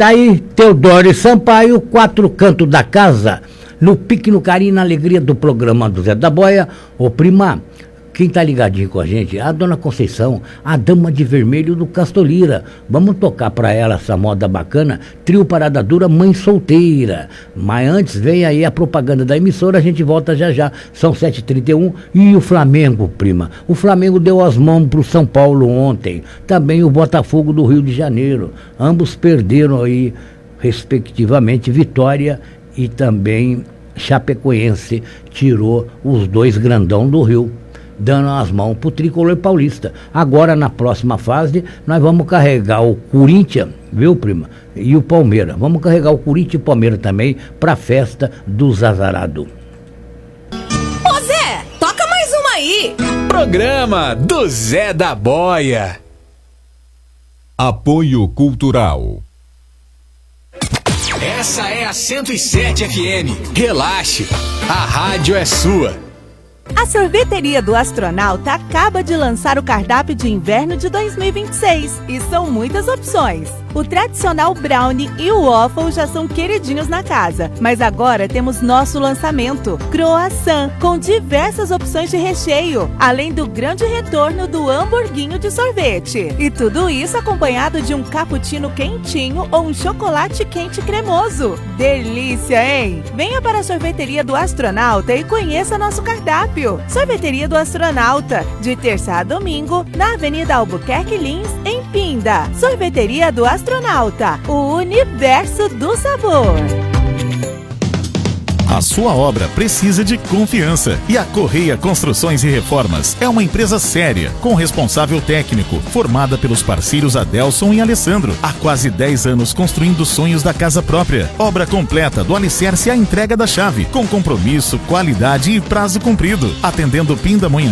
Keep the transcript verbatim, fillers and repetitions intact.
Tá aí, Teodoro e Sampaio, quatro cantos da casa, no pique, no carinho, na alegria do programa do Zé da Boia. Ô prima, quem tá ligadinho com a gente é a dona Conceição, a dama de vermelho do Castolira. Vamos tocar pra ela essa moda bacana, trio Parada Dura, Mãe Solteira. Mas antes, vem aí a propaganda da emissora, a gente volta já já. São sete e trinta e um. E o Flamengo, prima? O Flamengo deu as mãos pro São Paulo ontem. Também o Botafogo do Rio de Janeiro. Ambos perderam aí, respectivamente, Vitória e também Chapecoense. Tirou os dois grandão do Rio, dando as mãos pro tricolor paulista. Agora, na próxima fase, nós vamos carregar o Corinthians, viu, prima? E o Palmeiras. Vamos carregar o Corinthians e o Palmeiras também pra festa dos azarados. Ô Zé, toca mais uma aí. Programa do Zé da Boia. Apoio Cultural. Essa é a cento e sete F M. Relaxe, a rádio é sua. A Sorveteria do Astronauta acaba de lançar o cardápio de inverno de dois mil e vinte e seis e são muitas opções. O tradicional brownie e o waffle já são queridinhos na casa, mas agora temos nosso lançamento, croissant, com diversas opções de recheio, além do grande retorno do hamburguinho de sorvete. E tudo isso acompanhado de um cappuccino quentinho ou um chocolate quente cremoso. Delícia, hein? Venha para a Sorveteria do Astronauta e conheça nosso cardápio. Sorveteria do Astronauta, de terça a domingo, na Avenida Albuquerque Lins, em Pinda. Sorveteria do Astronauta, o universo do sabor. A sua obra precisa de confiança e a Correia Construções e Reformas é uma empresa séria, com responsável técnico, formada pelos parceiros Adelson e Alessandro. Há quase dez anos construindo sonhos da casa própria. Obra completa do alicerce à entrega da chave, com compromisso, qualidade e prazo cumprido. Atendendo Pindamonhangaba,